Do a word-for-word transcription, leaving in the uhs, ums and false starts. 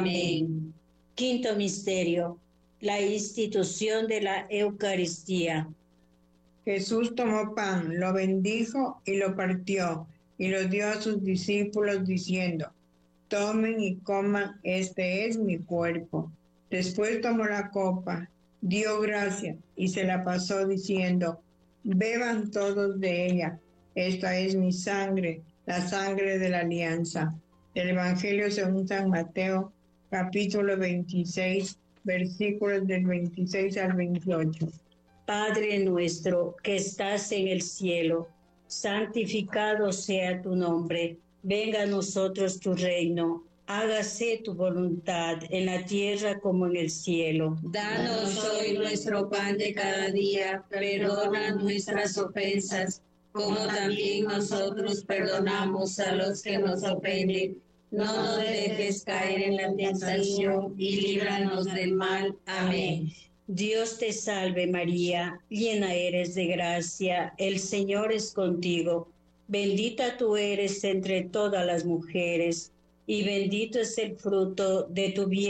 Amén. Quinto misterio, la institución de la Eucaristía. Jesús tomó pan, lo bendijo y lo partió, y lo dio a sus discípulos diciendo: tomen y coman, este es mi cuerpo. Después tomó la copa, dio gracias y se la pasó diciendo: beban todos de ella, esta es mi sangre, la sangre de la alianza. Del Evangelio según San Mateo, capítulo veintiséis, versículos del veintiséis al veintiocho. Padre nuestro que estás en el cielo, santificado sea tu nombre. Venga a nosotros tu reino. Hágase tu voluntad en la tierra como en el cielo. Danos hoy nuestro pan de cada día. Perdona nuestras ofensas, como también nosotros perdonamos a los que nos ofenden. No nos dejes caer en la tentación y líbranos del mal. Amén. Dios te salve María, llena eres de gracia, el Señor es contigo. Bendita tú eres entre todas las mujeres, y bendito es el fruto de tu vientre.